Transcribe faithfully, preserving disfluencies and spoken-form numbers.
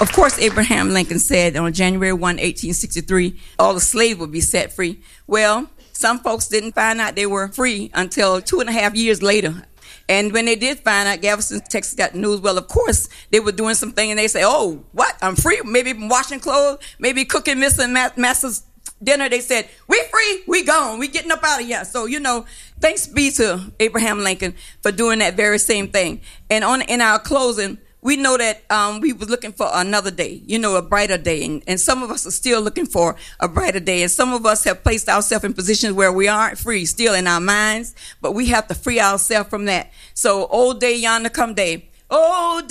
Of course, Abraham Lincoln said on January first, eighteen sixty-three, all the slaves would be set free. Well, some folks didn't find out they were free until two and a half years later. And when they did find out, Galveston, Texas got the news. Well, of course, they were doing something, and they say, oh, what? I'm free? Maybe washing clothes, maybe cooking Miss and Master's dinner. They said, we free, we gone, we getting up out of here. So, you know, thanks be to Abraham Lincoln for doing that very same thing. And on in our closing, we know that um, we were looking for another day, you know, a brighter day. And, and some of us are still looking for a brighter day. And some of us have placed ourselves in positions where we aren't free, still in our minds, but we have to free ourselves from that. So, old day yonder come day. Old